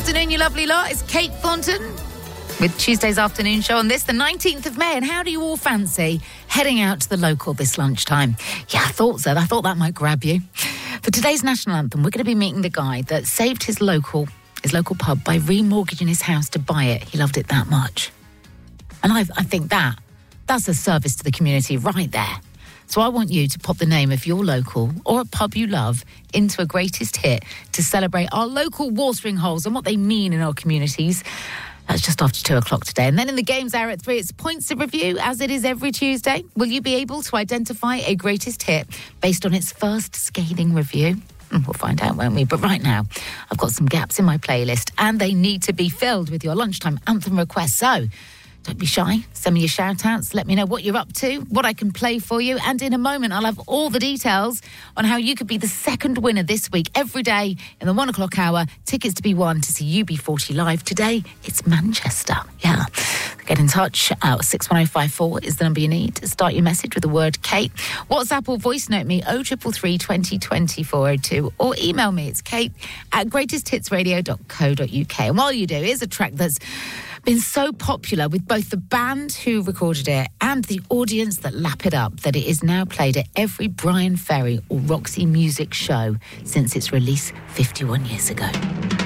Afternoon, you lovely lot. It's Kate Thornton with Tuesday's afternoon show on this, the 19th of May. And how do you all fancy heading out to the local this lunchtime? Yeah, I thought so. I thought that might grab you. For today's national anthem, we're going to be meeting the guy that saved his local pub by remortgaging his house to buy it. He loved it that much. And I think that's a service to the community right there. So I want you to pop the name of your local or a pub you love into a greatest hit to celebrate our local watering holes and what they mean in our communities. That's just after 2 o'clock today. And then in the games hour at 3, it's points of review, as it is every Tuesday. Will you be able to identify a greatest hit based on its first scathing review? We'll find out, won't we? But right now, I've got some gaps in my playlist, and they need to be filled with your lunchtime anthem requests. So don't be shy. Send me your shout-outs. Let me know what you're up to, what I can play for you. And in a moment, I'll have all the details on how you could be the second winner this week. Every day in the 1 o'clock hour, tickets to be won to see UB40 live. Today, it's Manchester. Yeah. Get in touch. 61054 is the number you need. Start your message with the word Kate. WhatsApp or voice note me 0333 2020 402 or email me. It's kate@greatesthitsradio.co.uk. And while you do, here's a track that's been so popular with both the band who recorded it and the audience that lap it up that it is now played at every Brian Ferry or Roxy Music show since its release 51 years ago.